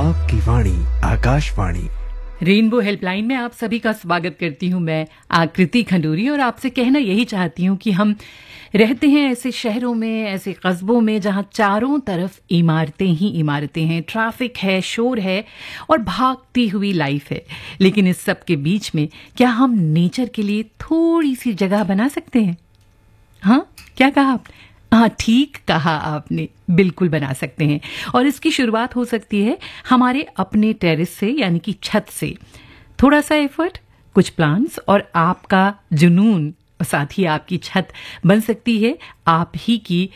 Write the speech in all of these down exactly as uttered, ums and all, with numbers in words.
आपकी वाणी Akashvani. Rainbow helpline में आप सभी का स्वागत करती हूँ मैं आकृति खंडूरी, और आपसे कहना यही चाहती हूँ कि हम रहते हैं ऐसे शहरों में, ऐसे कस्बों में जहाँ चारों तरफ इमारतें ही इमारतें हैं, ट्रैफिक है, शोर है और भागती हुई लाइफ है। लेकिन इस सब के बीच में क्या हम नेचर के लिए थोड़ी सी जगह बना सकते हैं? हाँ, क्या कहा आपने? हाँ, ठीक कहा आपने, बिल्कुल बना सकते हैं। और इसकी शुरुआत हो सकती है हमारे अपने टेरेस से, यानी कि छत से। थोड़ा सा एफर्ट, कुछ प्लांट्स और आपका जुनून, साथ ही आपकी छत बन सकती है आप ही की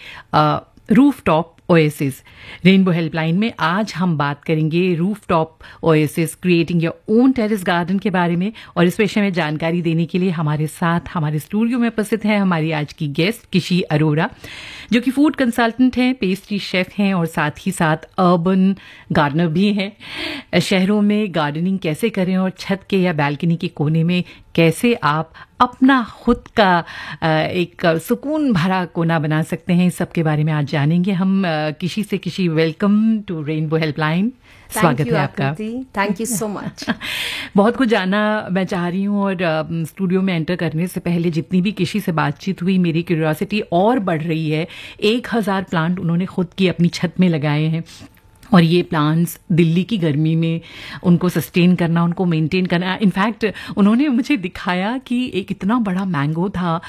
रूफटॉप ओएसिस। रेनबो हेल्पलाइन में आज हम बात करेंगे rooftop oasis, creating your own terrace garden के बारे में। और इस विषय में जानकारी देने के लिए हमारे साथ हमारे स्टूडियो में उपस्थित हैं हमारी आज की गेस्ट किशी अरोरा, जो कि फूड कंसल्टेंट हैं, पेस्ट्री शेफ हैं और साथ ही साथ अर्बन गार्डनर भी हैं। शहरों में गार्डनिंग कैसे करें और छत के या बालकनी के कोने में कैसे आप अपना खुद का एक सुकून भरा कोना बना सकते हैं, इस सब के बारे में आज जानेंगे हम। किशी से किशी, वेलकम टू रेनबो हेल्पलाइन। स्वागत है आपका। Thank you so much. बहुत कुछ जानना मैं चाह रही हूँ, और स्टूडियो में एंटर करने से पहले जितनी भी किशी से बातचीत हुई, मेरी क्यूरियोसिटी और बढ़ रही है। एक हजार प्लांट उन्होंने खुद की अपनी छत में लगाए हैं, और ये प्लांट्स दिल्ली की गर्मी में उनको सस्टेन करना, उनको मेंटेन करना। इनफैक्ट उन्होंने मुझे दिखाया कि एक इतना बड़ा मैंगो था,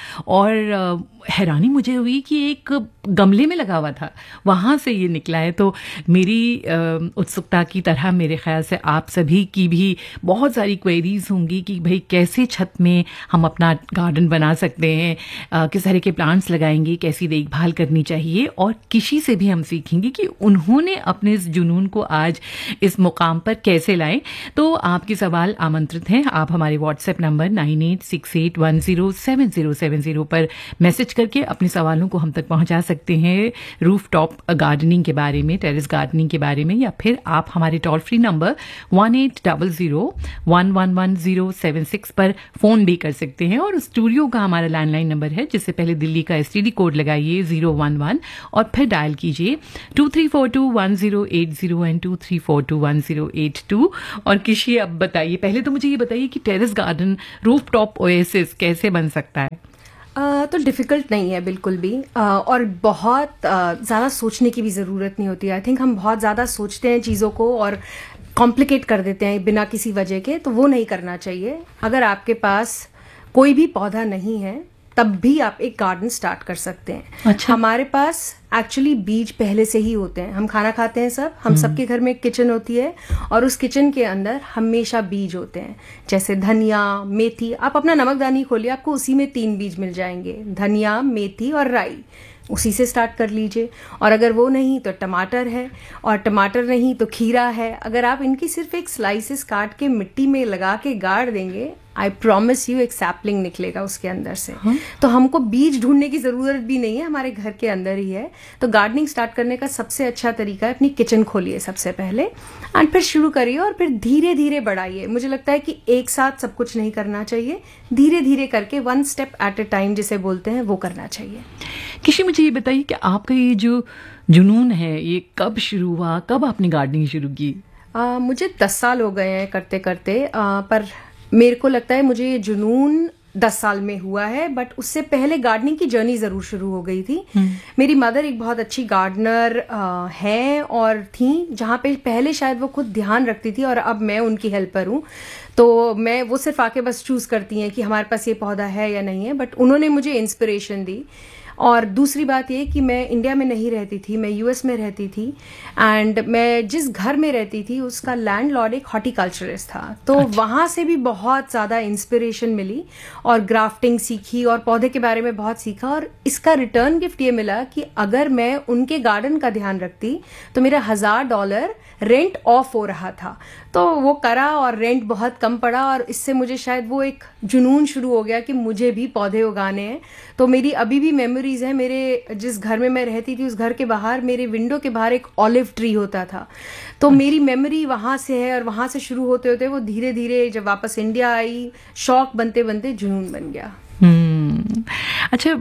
और हैरानी मुझे हुई कि एक गमले में लगा हुआ था, वहाँ से ये निकला है। तो मेरी उत्सुकता की तरह मेरे ख्याल से आप सभी की भी बहुत सारी क्वेरीज होंगी कि भाई कैसे छत में हम अपना गार्डन बना सकते हैं, किस तरह के प्लांट्स लगाएंगे, कैसी देखभाल करनी चाहिए। और किसी से भी हम सीखेंगे कि उन्होंने अपने इस जुनून को आज इस मुकाम पर कैसे लाए। तो आपके सवाल आमंत्रित हैं। आप हमारे WhatsApp number nine eight six eight one zero seven zero seven zero पर मैसेज करके अपने सवालों को हम तक पहुंचा सकते हैं, रूफटॉप गार्डनिंग के बारे में, टेरेस गार्डनिंग के बारे में। या फिर आप हमारे toll free number one eight double zero one one one zero seven six पर फोन भी कर सकते हैं। और स्टूडियो का हमारा लैंडलाइन नंबर है, जिससे पहले दिल्ली का एसटीडी कोड लगाइए जीरो वन वन और फिर डायल कीजिए to three four to one zero eight zero and to three four to one zero eight to. और किसी अब बताइए, पहले तो मुझे ये बताइए कि टेरेस गार्डन, रूफटॉप ओएसिस कैसे बन सकता है? Uh, तो डिफ़िकल्ट नहीं है बिल्कुल भी, uh, और बहुत uh, ज़्यादा सोचने की भी ज़रूरत नहीं होती है। आई थिंक हम बहुत ज़्यादा सोचते हैं चीज़ों को और कॉम्प्लिकेट कर देते हैं बिना किसी वजह के, तो वो नहीं करना चाहिए। अगर आपके पास कोई भी पौधा नहीं है तब भी आप एक गार्डन स्टार्ट कर सकते हैं। अच्छा। हमारे पास एक्चुअली बीज पहले से ही होते हैं। हम खाना खाते हैं सब, हम सबके घर में एक किचन होती है, और उस किचन के अंदर हमेशा बीज होते हैं। जैसे धनिया, मेथी, आप अपना नमकदानी खोलिए, आपको उसी में तीन बीज मिल जाएंगे, धनिया, मेथी और राई। उसी से स्टार्ट कर लीजिए। और अगर वो नहीं तो टमाटर है, और टमाटर नहीं तो खीरा है। अगर आप इनकी सिर्फ एक स्लाइसेस काट के मिट्टी में लगा के गाड़ देंगे, आई प्रॉमिस यू एक सैपलिंग निकलेगा उसके अंदर से। हाँ? तो हमको बीज ढूंढने की जरूरत भी नहीं है, हमारे घर के अंदर ही है। तो गार्डनिंग स्टार्ट करने का सबसे अच्छा तरीका है अपनी किचन खोलिए सबसे पहले, एंड फिर शुरू करिए और फिर धीरे धीरे बढ़ाइए। मुझे लगता है कि एक साथ सब कुछ नहीं करना चाहिए, धीरे धीरे करके one step at A time जिसे बोलते हैं वो करना चाहिए। किसी मुझे ये बताइए कि आपका ये जो जुनून है ये कब शुरू हुआ, कब आपने गार्डनिंग शुरू की? आ, मुझे दस साल हो गए हैं करते करते, आ, पर मेरे को लगता है मुझे ये जुनून दस साल में हुआ है, बट उससे पहले गार्डनिंग की जर्नी जरूर शुरू हो गई थी। मेरी मदर एक बहुत अच्छी गार्डनर हैं और थी, जहाँ पे पहले शायद वो खुद ध्यान रखती थी और अब मैं उनकी हेल्पर हूँ। तो मैं वो सिर्फ आके बस चूज करती हैं कि हमारे पास ये पौधा है या नहीं है, बट उन्होंने मुझे इंस्पिरेशन दी। और दूसरी बात ये कि मैं इंडिया में नहीं रहती थी, मैं यूएस में रहती थी, एंड मैं जिस घर में रहती थी उसका लैंडलॉर्ड एक हॉर्टिकल्चरिस्ट था। तो अच्छा। वहाँ से भी बहुत ज़्यादा इंस्पिरेशन मिली और ग्राफ्टिंग सीखी और पौधे के बारे में बहुत सीखा। और इसका रिटर्न गिफ्ट ये मिला कि अगर मैं उनके गार्डन का ध्यान रखती तो मेरा हज़ार डॉलर रेंट ऑफ हो रहा था। तो वो करा और रेंट बहुत कम पड़ा, और इससे मुझे शायद वो एक जुनून शुरू हो गया कि मुझे भी पौधे उगाने हैं। तो मेरी अभी भी मेमोरीज हैं, मेरे जिस घर में मैं रहती थी उस घर के बाहर, मेरे विंडो के बाहर एक ऑलिव ट्री होता था। तो मेरी मेमोरी वहाँ से है, और वहाँ से शुरू होते होते वो धीरे धीरे जब वापस इंडिया आई, शौक बनते बनते जुनून बन गया। हम्म, अच्छा,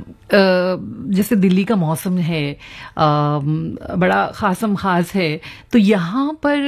जैसे दिल्ली का मौसम है बड़ा खासम खास है, तो यहाँ पर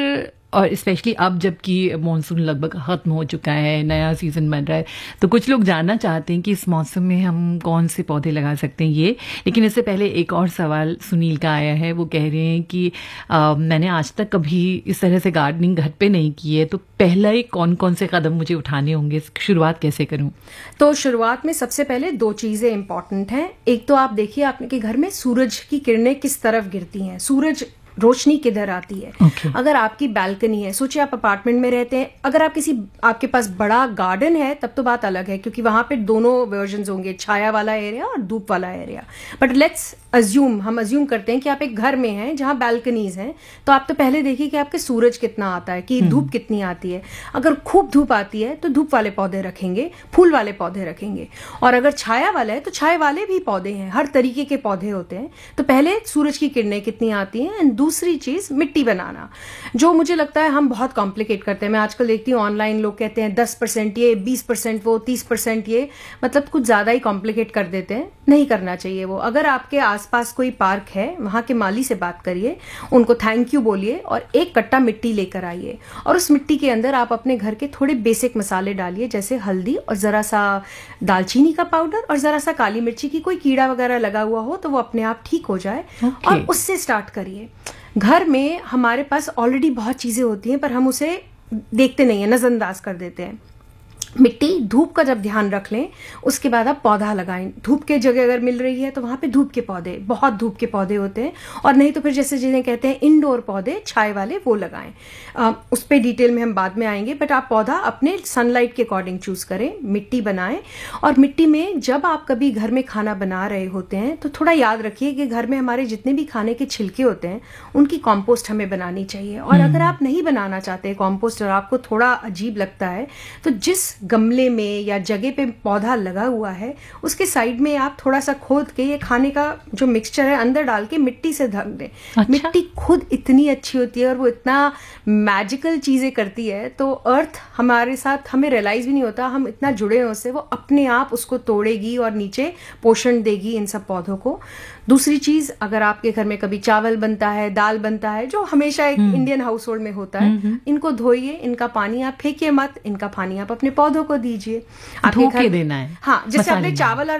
और स्पेशली अब जबकि मॉनसून लगभग ख़त्म हो चुका है, नया सीज़न बन रहा है, तो कुछ लोग जानना चाहते हैं कि इस मौसम में हम कौन से पौधे लगा सकते हैं ये। लेकिन इससे पहले एक और सवाल सुनील का आया है। वो कह रहे हैं कि आ, मैंने आज तक कभी इस तरह से गार्डनिंग घर पे नहीं की है, तो पहला ही कौन कौन से कदम मुझे उठाने होंगे, शुरुआत कैसे करूँ? तो शुरुआत में सबसे पहले दो चीज़ें इंपॉर्टेंट हैं। एक तो आप देखिए आपके घर में सूरज की किरणें किस तरफ गिरती हैं, सूरज रोशनी किधर आती है। okay. अगर आपकी बैल्कनी है, सोचिए आप अपार्टमेंट में रहते हैं, अगर आप किसी आपके पास बड़ा गार्डन है तब तो बात अलग है, क्योंकि वहां पे दोनों वर्जन्स होंगे, छाया वाला एरिया और धूप वाला एरिया। बट लेट्स अज्यूम, हम अज्यूम करते हैं कि आप एक घर में हैं जहां बैल्कनीज हैं, तो आप तो पहले देखिए कि आपके सूरज कितना आता है, कि धूप कितनी आती है। अगर खूब धूप आती है तो धूप वाले पौधे रखेंगे, फूल वाले पौधे रखेंगे, और अगर छाया वाला है तो छाया वाले भी पौधे हैं, हर तरीके के पौधे होते हैं। तो पहले सूरज की किरणें कितनी आती हैं, एंड दूसरी चीज मिट्टी बनाना, जो मुझे लगता है हम बहुत कॉम्प्लिकेट करते हैं। मैं आजकल देखती हूँ ऑनलाइन लोग कहते हैं दस परसेंट ये, बीस परसेंट वो, तीस परसेंट ये, मतलब कुछ ज्यादा ही कॉम्प्लिकेट कर देते हैं। नहीं करना चाहिए वो। अगर आपके आसपास कोई पार्क है, वहां के माली से बात करिए, उनको थैंक यू बोलिए और एक कट्टा मिट्टी लेकर आइए, और उस मिट्टी के अंदर आप अपने घर के थोड़े बेसिक मसाले डालिए, जैसे हल्दी और जरा सा दालचीनी का पाउडर और जरा सा काली मिर्ची की, कोई कीड़ा वगैरह लगा हुआ हो तो वो अपने आप ठीक हो जाए। okay. और उससे स्टार्ट करिए। घर में हमारे पास ऑलरेडी बहुत चीजें होती हैं पर हम उसे देखते नहीं है, नजरअंदाज कर देते हैं। मिट्टी, धूप का जब ध्यान रख लें, उसके बाद आप पौधा लगाएं। धूप के जगह अगर मिल रही है तो वहां पे धूप के पौधे, बहुत धूप के पौधे होते हैं, और नहीं तो फिर जैसे जिन्हें कहते हैं इंडोर पौधे, छाए वाले, वो लगाएं। आ, उस पर डिटेल में हम बाद में आएंगे, बट आप पौधा अपने सनलाइट के अकॉर्डिंग चूज करें, मिट्टी बनाएं। और मिट्टी में जब आप कभी घर में खाना बना रहे होते हैं तो थोड़ा याद रखिए कि घर में हमारे जितने भी खाने के छिलके होते हैं उनकी कॉम्पोस्ट हमें बनानी चाहिए। और अगर आप नहीं बनाना चाहते कॉम्पोस्ट और आपको थोड़ा अजीब लगता है, तो जिस गमले में या जगह पे पौधा लगा हुआ है उसके साइड में आप थोड़ा सा खोद के ये खाने का जो मिक्सचर है अंदर डाल के मिट्टी से ढक दें। अच्छा? मिट्टी खुद इतनी अच्छी होती है और वो इतना मैजिकल चीजें करती है, तो अर्थ हमारे साथ हमें रियलाइज भी नहीं होता, हम इतना जुड़े हैं उससे, वो अपने आप उसको तोड़ेगी और नीचे पोषण देगी इन सब पौधों को। दूसरी चीज, अगर आपके घर में कभी चावल बनता है, दाल बनता है, जो हमेशा एक इंडियन हाउस होल्ड में होता है, इनको धोइए, इनका पानी आप फेंकिए मत, इनका पानी आप अपने पौधों को दीजिए। आपके घर देना है। हाँ, जैसे आपने चावल